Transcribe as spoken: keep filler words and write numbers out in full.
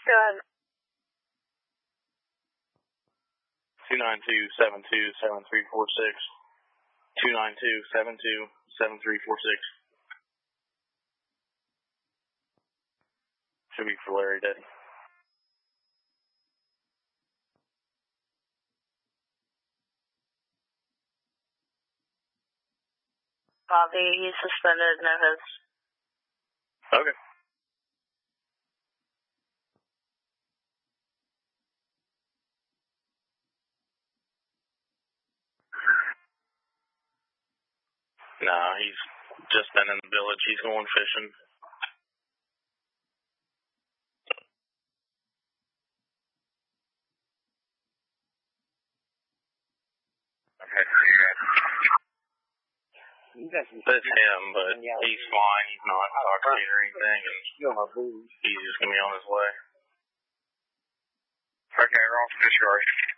Go ahead. two nine two, seven two, seven three four six. two nine two, seven two, seven three four six. Should be for Larry Daddy. Bobby, he's suspended, no hits. Okay. Nah, he's just been in the village. He's going fishing. Okay. You guys That's him, but he's fine. He's not intoxicated or anything. And he's just going to be on his way. Okay, we're on discharge.